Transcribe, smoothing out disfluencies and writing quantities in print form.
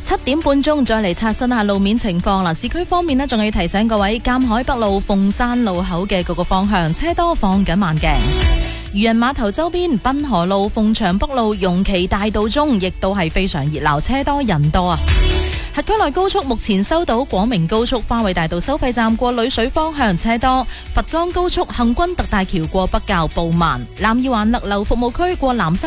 7點半鐘再嚟刷新下路面情況啦。市區方面呢，仲要提醒各位，鑒海北路鳳山路口嘅各個方向車多，放緊慢鏡。漁人碼頭周邊濱河路、鳳翔北路、容旗大道中亦都係非常熱鬧，車多人多啊。轄區內高速目前收到廣明高速花卉大道收費站過濾水方向車多，佛岡高速行軍特大橋過北滘步慢，南二環勒流服務區過南沙